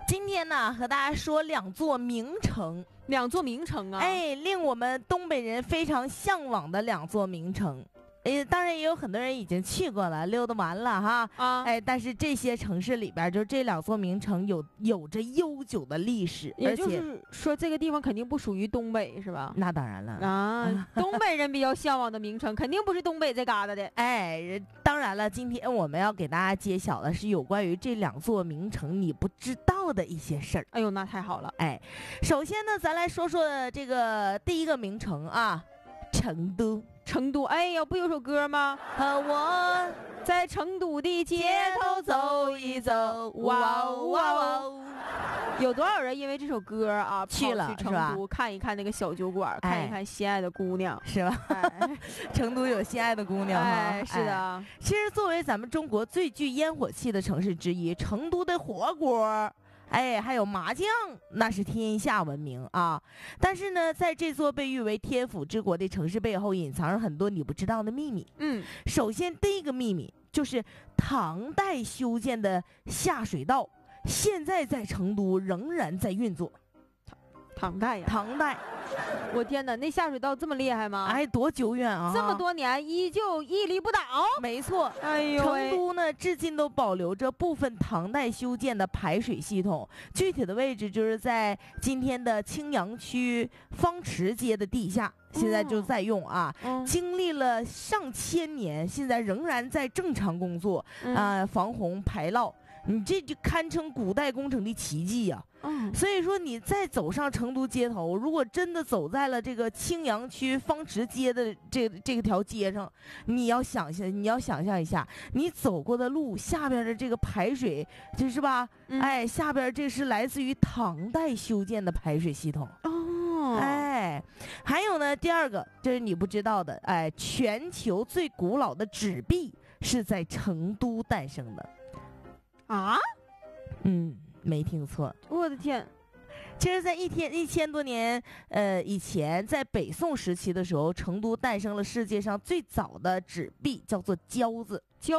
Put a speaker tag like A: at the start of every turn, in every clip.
A: 今天呢，和大家说两座名城，
B: 啊，
A: 令我们东北人非常向往的两座名城。当然也有很多人已经去过了，溜达完了哈。但是这些城市里边，就这两座名城有着悠久的历史，
B: 也就是说这个地方肯定不属于东北，是吧？
A: 那当然了
B: 啊，东北人比较向往的名城，肯定不是东北这旮瘩的。
A: 当然了，今天我们要给大家揭晓的是有关于这两座名城你不知道的一些事儿。
B: 哎呦，那太好了。
A: 首先呢，咱来说说这个第一个名城啊，成都。
B: 哎呀，不有首歌吗？
A: 我
B: 在成都的街头走一走，哇哦哇哦！有多少人因为这首歌啊
A: 去
B: 成都看一看那个小酒馆，看一看心爱的姑娘，
A: 是吧？成都有心爱的姑娘哈。
B: 是的。
A: 其实作为咱们中国最具烟火气的城市之一，成都的火锅还有麻将，那是天下闻名啊！但是呢，在这座被誉为天府之国的城市背后，隐藏着很多你不知道的秘密。首先第一个秘密就是唐代修建的下水道，现在在成都仍然在运作。
B: 唐代呀，
A: 唐代，
B: 我天哪，那下水道这么厉害吗？
A: 多久远啊！
B: 这么多年依旧屹立不倒。
A: 没错，成都呢至今都保留着部分唐代修建的排水系统，具体的位置就是在今天的青羊区方池街的地下，现在就在用啊。经历了上千年，现在仍然在正常工作防洪排涝。你这就堪称古代工程的奇迹呀！所以说你再走上成都街头，如果真的走在了这个青羊区方池街的这条街上，你要想象一下，你走过的路下边的这个排水，就是吧？下边这是来自于唐代修建的排水系统。还有呢，第二个这是你不知道的，全球最古老的纸币是在成都诞生的。
B: 啊，
A: 没听错，
B: 我的天！
A: 其实，在1000多年以前，在北宋时期的时候，成都诞生了世界上最早的纸币，叫做交子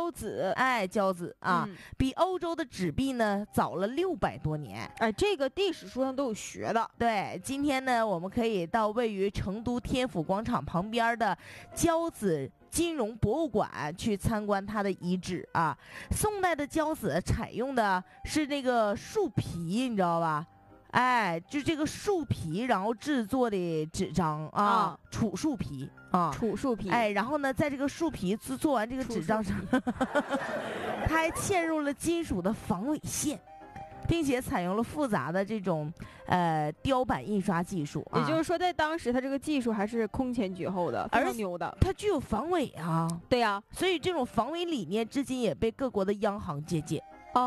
A: 啊，比欧洲的纸币呢早了600多年。
B: 这个历史书上都有学的。
A: 对，今天呢，我们可以到位于成都天府广场旁边的交子金融博物馆去参观它的遗址啊。宋代的交子采用的是那个树皮，你知道吧？就这个树皮，然后制作的纸张啊，楚树皮。然后呢，在这个树皮做完这个纸张上，它还嵌入了金属的防伪线，并且采用了复杂的这种雕版印刷技术。
B: 也就是说，在当时它这个技术还是空前绝后的，非常牛的。
A: 它具有防伪啊。
B: 对呀，
A: 所以这种防伪理念至今也被各国的央行借鉴。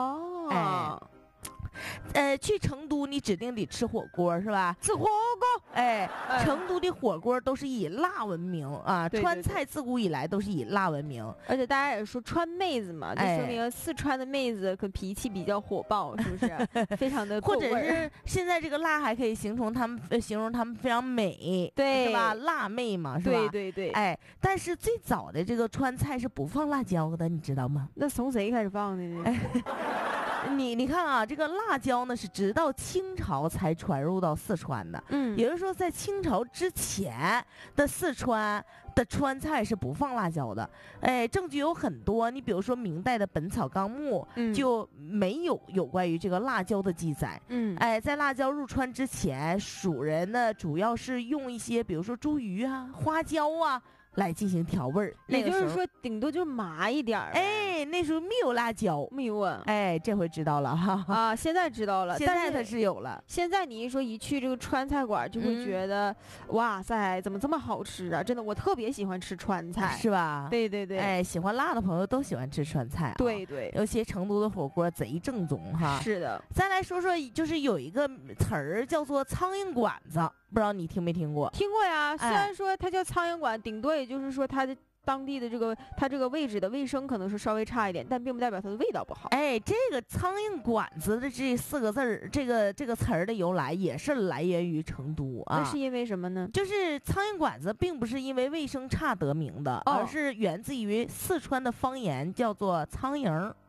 A: 去成都你指定得吃火锅是吧？
B: 吃火锅，
A: 成都的火锅都是以辣闻名啊。
B: 对，
A: 川菜自古以来都是以辣闻名，
B: 而且大家也说川妹子嘛，就说明四川的妹子可脾气比较火爆，是不是？非常的
A: 或者是现在这个辣还可以形容他们非常美，
B: 对，
A: 是吧？辣妹嘛，是吧？
B: 对。
A: 但是最早的这个川菜是不放辣椒的，你知道吗？
B: 那从谁开始放的呢？
A: 你看啊，这个辣椒呢是直到清朝才传入到四川的。也就是说在清朝之前的四川的川菜是不放辣椒的。证据有很多，你比如说明代的《本草纲目》就没有关于这个辣椒的记载。在辣椒入川之前，蜀人呢主要是用一些比如说茱萸啊、花椒啊来进行调味儿，
B: 也就是说顶多就是麻一点儿。
A: 那时候没有辣椒，
B: 没有啊。
A: 这回知道了哈。
B: 现在知道了，
A: 现在它是有了。
B: 现在你一说一去这个川菜馆，就会觉得哇塞，怎么这么好吃啊！真的，我特别喜欢吃川菜，
A: 是吧？
B: 对。
A: 喜欢辣的朋友都喜欢吃川菜啊。
B: 对，
A: 尤其成都的火锅贼正宗哈。
B: 是的。
A: 再来说说，就是有一个词儿叫做苍蝇馆子，不知道你听没听过？
B: 听过呀。虽然说它叫苍蝇馆，顶多也就是说它的当地的它这个位置的卫生可能是稍微差一点，但并不代表它的味道不好。
A: 这个苍蝇馆子的这4个字儿，这个词儿的由来也是来源于成都啊。
B: 那是因为什么呢？
A: 就是苍蝇馆子并不是因为卫生差得名的，而是源自于四川的方言，叫做苍蝇。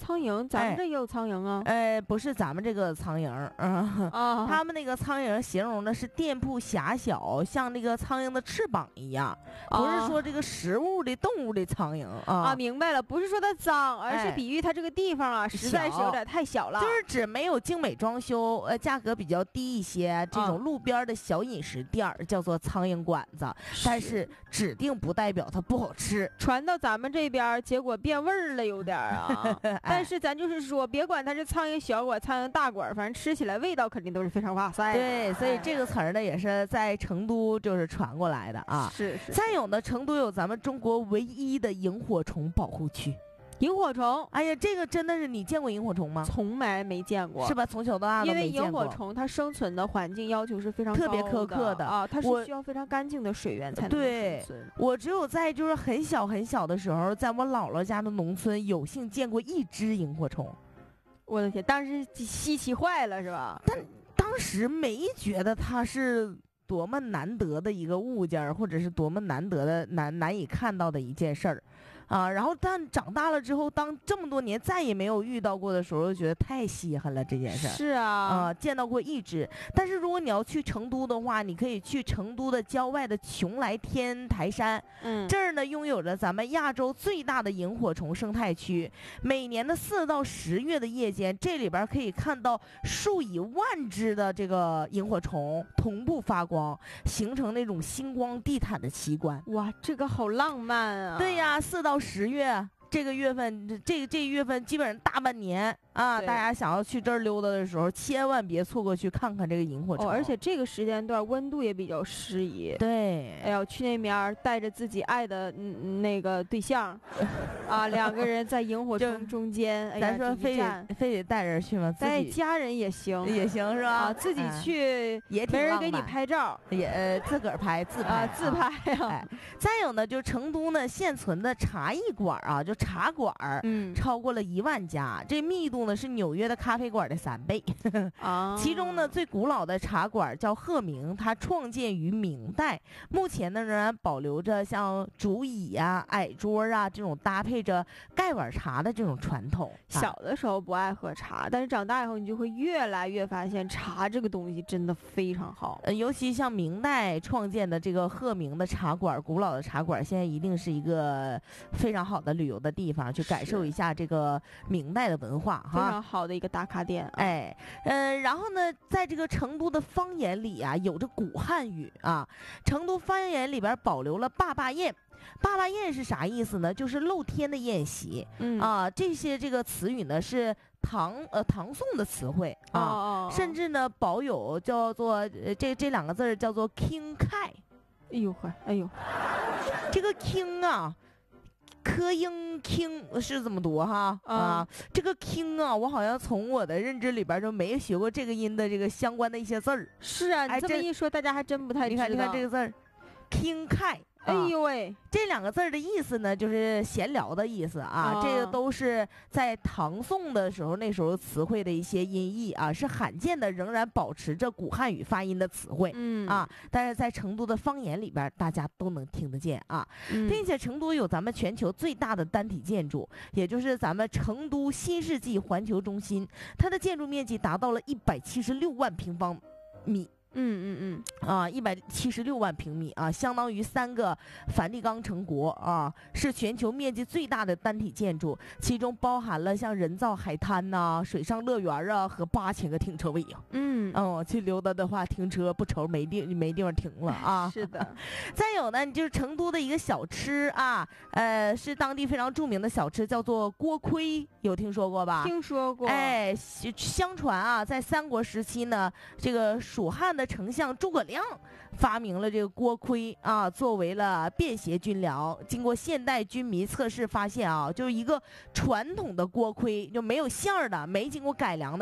B: 苍蝇，咱们这也有苍蝇啊。
A: 不是咱们这个苍蝇啊，他们那个苍蝇形容的是店铺狭小，像那个苍蝇的翅膀一样，不是说这个食物的动物的苍蝇啊。
B: 明白了，不是说它脏，而是比喻它这个地方啊，实在是有点太小了。
A: 就是指没有精美装修，价格比较低一些，这种路边的小饮食店叫做苍蝇馆子，但是指定不代表它不好吃。
B: 传到咱们这边，结果变味儿了，有点啊。但是咱就是说，别管它是苍蝇小馆、苍蝇大馆，反正吃起来味道肯定都是非常哇塞。
A: 对，所以这个词儿呢，也是在成都就是传过来的啊。
B: 是。
A: 再有呢，成都有咱们中国唯一的萤火虫保护区。
B: 萤火虫，
A: 哎呀，这个真的是你见过萤火虫吗？
B: 从来没见过，
A: 是吧？从小到大都没见过。
B: 因为萤火虫它生存的环境要求是非常高的，
A: 特别苛刻的
B: 啊，它是需要非常干净的水源才能生存。
A: 我只有在就是很小很小的时候，在我姥姥家的农村有幸见过一只萤火虫。
B: 我的天，当时稀奇坏了是吧？
A: 但当时没觉得它是多么难得的一个物件，或者是多么难得的难以看到的一件事儿。然后但长大了之后，当这么多年再也没有遇到过的时候，就觉得太稀罕了这件事儿。
B: 是啊，
A: 见到过一只，但是如果你要去成都的话，你可以去成都的郊外的邛崃天台山，这儿呢拥有着咱们亚洲最大的萤火虫生态区。每年的4到10月的夜间，这里边可以看到数以万只的这个萤火虫同步发光，形成那种星光地毯的奇观。
B: 哇，这个好浪漫啊！
A: 对呀，4到10月这个月份，这月份基本上大半年啊，大家想要去这儿溜达的时候，千万别错过去看看这个萤火虫。
B: 而且这个时间段温度也比较适宜。
A: 对，
B: 哎呦，去那边带着自己爱的那个对象，2个人在萤火虫中间。
A: 咱说非得带人去吗？
B: 带家人也行，
A: 是吧？
B: 自己去
A: 也挺
B: 没人给你拍照，
A: 也自个儿拍自拍
B: 自拍啊。
A: 再有呢，就成都呢现存的茶艺馆就茶馆超过了1万家，这密度呢是纽约的咖啡馆的3倍其中呢最古老的茶馆叫鹤鸣，它创建于明代，目前呢仍然保留着像竹椅矮桌这种搭配着盖碗茶的这种传统。
B: 小的时候不爱喝茶，但是长大以后你就会越来越发现茶这个东西真的非常好。
A: 尤其像明代创建的这个鹤鸣的茶馆，古老的茶馆，现在一定是一个非常好的旅游的地方，去感受一下这个明代的文化
B: 非常好的一个打卡点。
A: 然后呢，在这个成都的方言里有着古汉语成都方言里边保留了坝坝宴。坝坝宴是啥意思呢？就是露天的宴席。这些这个词语呢是唐宋的词汇甚至呢保有叫做这2个字叫做 king kai。
B: 哎呦，
A: 这个 king科英 king 是这么读这个 king 我好像从我的认知里边就没学过这个音的这个相关的一些字儿。
B: 是啊，你这么一说，大家还真不太知道。
A: 你看这个字儿 king kai。
B: 哎呦喂，
A: 这2个字的意思呢，就是闲聊的意思这个都是在唐宋的时候，那时候词汇的一些音译是罕见的，仍然保持着古汉语发音的词汇但是在成都的方言里边，大家都能听得见并且成都有咱们全球最大的单体建筑，也就是咱们成都新世纪环球中心，它的建筑面积达到了176万平方米。176万平米相当于3个梵蒂冈城国是全球面积最大的单体建筑，其中包含了像人造海滩水上乐园和8000个停车位去溜达的话，停车不愁没地方停了
B: 是的。
A: 再有呢，就是成都的一个小吃是当地非常著名的小吃，叫做锅盔，有听说过吧？
B: 听说过。
A: 相传在3国时期呢，这个蜀汉的丞相诸葛亮发明了这个锅盔作为了便携军粮。经过现代军迷测试发现就是一个传统的锅盔，就没有馅儿的，没经过改良的。